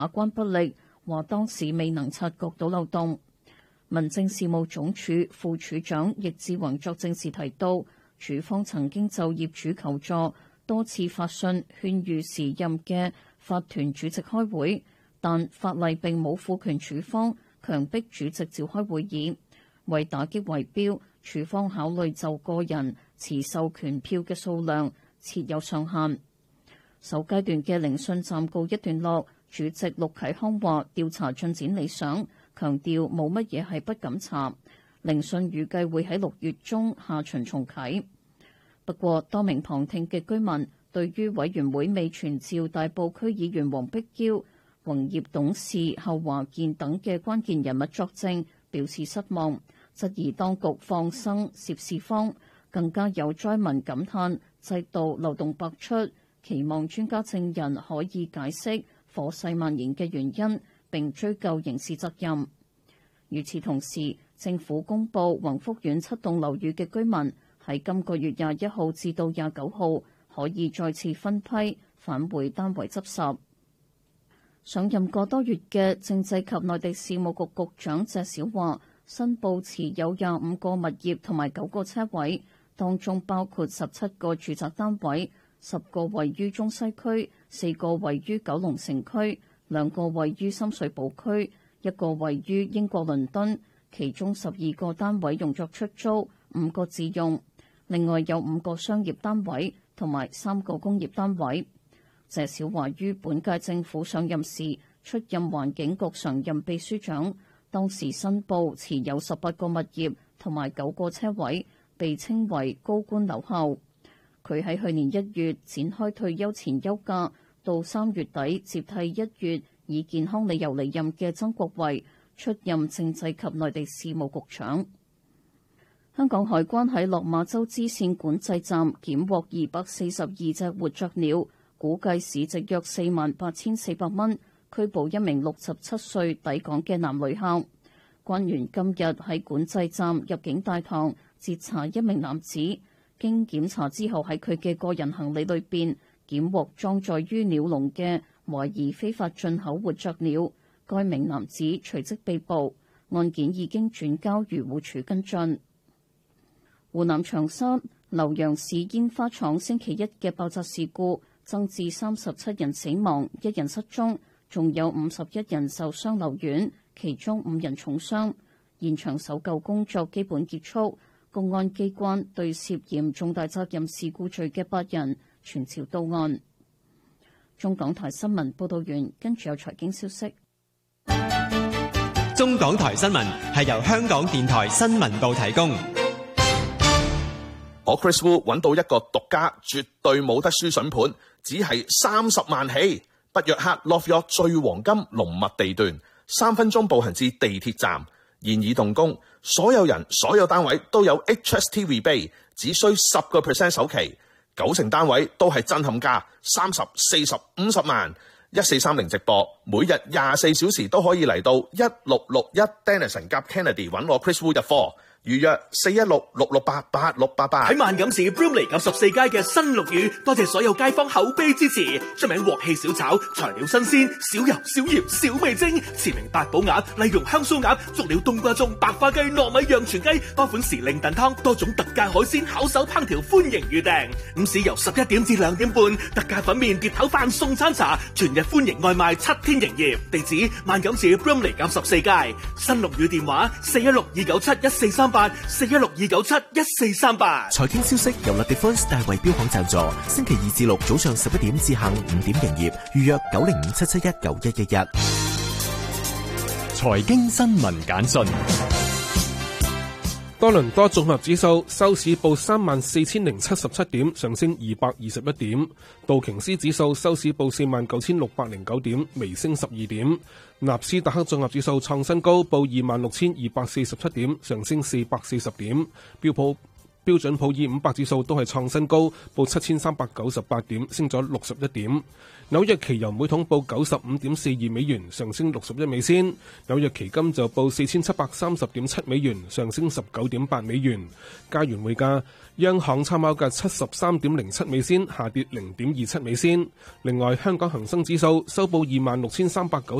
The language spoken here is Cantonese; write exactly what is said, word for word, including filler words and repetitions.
把關不力，話當時未能察覺到漏洞。民政事務總署副署長易志宏作證時提到，署方曾經就業主求助，多次發信勸喻時任嘅法團主席開會，但法例並冇賦權署方強迫主席召開會議。為打擊圍標，署方考慮就個人持授權票嘅數量設有上限。首階段嘅聆訊暫告一段落，主席陸啟康話調查進展理想，強調冇乜嘢係不敢查。聆訊預計會喺六月中下旬重啟。不過，多名旁聽嘅居民對於委員會未傳召大埔區議員黃碧嬌、宏業董事侯華健等嘅關鍵人物作證，表示失望，質疑當局放生涉事方。更加有災民感嘆制度漏洞百出，期望專家證人可以解釋火勢蔓延嘅原因，並追究刑事責任。與此同時，政府公布宏福苑七棟樓宇嘅居民喺今個月廿一號至到廿九號可以再次分批返回單位執拾。上任個多月嘅政制及內地事務局局長謝小華申報持有廿五個物業同埋九個車位，當中包括十七個住宅單位，十個位於中西區，四個位於九龍城區，兩個位於深水埗區，一個位於英國倫敦。其中十二個單位用作出租，五個自用。另外有五個商業單位同埋三個工業單位。謝小華於本屆政府上任時出任環境局常任秘書長，當時申報持有十八個物業同埋九個車位，被稱為高官留後。佢喺去年一月展開退休前休假，到三月底接替一月以健康理由離任嘅曾國衛出任政制及內地事務局長。香港海關喺落馬洲支線管制站檢獲二百四十二隻活雀鳥，估計市值約四萬八千四百蚊，拘捕一名六十七歲抵港嘅男旅客。關員今日喺管制站入境大堂截查一名男子，經檢查之後喺佢嘅個人行李裏邊檢獲裝載於鳥籠嘅懷疑非法進口活雀鳥。該名男子隨即被捕，案件已經轉交漁護署跟進。湖南長沙瀏陽市煙花廠星期一嘅爆炸事故增至三十七人死亡，一人失蹤，仲有五十一人受傷留院，其中五人重傷。現場搜救工作基本結束，公安機關對涉嫌重大責任事故罪嘅八人傳召到案。中港台新聞報道完，跟住有財經消息。 中港台新聞係由香港電台新聞部提供。 我 Chris Wu 揾到一個獨家絕對冇得輸筍盤，只係三十萬起，北約克 Love York 最黃金濃密地段，三分鐘步行至地鐵站，現已動工，所有人所有單位都有 H S T rebate， 只需十個 percent 首期，九成單位都係震撼價，三十、四十、五十萬。一四三零直播，每日廿四小時都可以嚟到一六六一 Dennison 夾 Kennedy 揾我 Chris Wu 入貨。預約四一六六六八八六八八。 喺萬錦市 Broomley 九十四街嘅新陸羽，多謝所有街坊口碑支持。出名鑊氣小炒，材料新鮮，少油少鹽少味精，馳名八寶鴨、麗蓉香酥鴨、足料冬瓜盅、白花雞、糯米釀全雞，多款時令燉湯，多種特價海鮮，巧手烹調，歡迎預訂。午市由十一點至兩點半，特價粉麵、碟頭飯、送餐茶，全日歡迎外賣，七天營業。地址萬錦市 Broomley 九十四街，新陸羽電話四一六二九七一四三。四一六二九七一四三八。 財經消息由 Ladefons 大圍標行贊助，星期二至六早上十一點至下午五點營業，預約九零五七七一九一一一。 財經新聞簡訊。多倫多綜合指數收市報三萬四千零七十七點，上升二百二十一點。道瓊斯指數收市報四萬九千六百零九點，微升十二點。納斯達克綜合指數創新高，報二萬六千二百四十七點，上升四百四十點。標普標準普爾五百指數都係創新高，報七千三百九十八點，升咗六十一點。紐約期油每桶報九十五點四二美元，上升六十一美仙。紐約期金就報四千七百三十點七美元，上升十九點八美元。加元匯價，央行參考價七十三點零七美仙，下跌零點二七美仙。另外，香港恒生指數收報二萬六千三百九